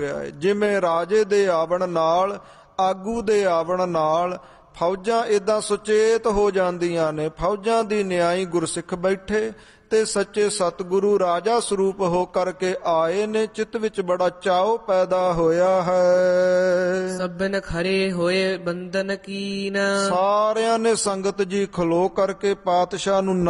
ਜਿਵੇਂ ਰਾਜੇ ਦੇ ਆਵਣ ਨਾਲ, ਆਗੂ ਦੇ ਆਵਣ ਨਾਲ ਫੌਜਾਂ ਏਦਾਂ ਸੁਚੇਤ ਹੋ ਜਾਂਦੀਆਂ ਨੇ। ਫੌਜਾਂ ਦੀ ਨਿਆਈ ਗੁਰਸਿੱਖ ਬੈਠੇ ਤੇ ਸੱਚੇ ਸਤਿਗੁਰੂ ਰਾਜਾ ਸਰੂਪ ਹੋ ਕਰਕੇ ਆਏ ਨੇ। ਚਿੱਤ ਵਿੱਚ ਬੜਾ ਚਾਉ ਪੈਦਾ ਹੋਇਆ ਹੈ। ਸਭਨ ਖਰੇ ਹੋਏ ਬੰਧਨ ਕੀਨ, ਸਾਰਿਆਂ ਨੇ ਸੰਗਤ ਜੀ ਖਲੋ ਕਰਕੇ ਪਾਤਸ਼ਾਹ ਨੂੰ